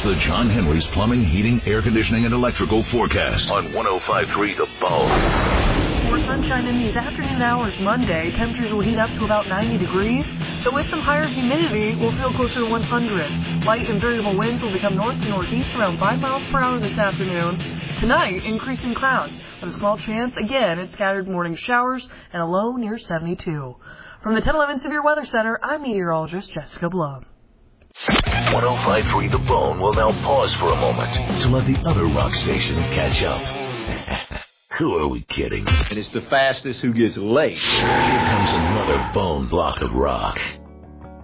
the John Henry's Plumbing, Heating, Air Conditioning, and Electrical forecast on 105.3 The Bone. More sunshine in these afternoon hours Monday. Temperatures will heat up to about 90 degrees, but with some higher humidity, we'll feel closer to 100. Light and variable winds will become north to northeast around 5 miles per hour this afternoon. Tonight, increasing clouds, with a small chance, again, at scattered morning showers and a low near 72. From the 1011 Severe Weather Center, I'm meteorologist Jessica Blum. 105.3 The Bone will now pause for a moment to let the other rock station catch up. Who are we kidding? And it's the fastest who gets late. Here comes another bone block of rock.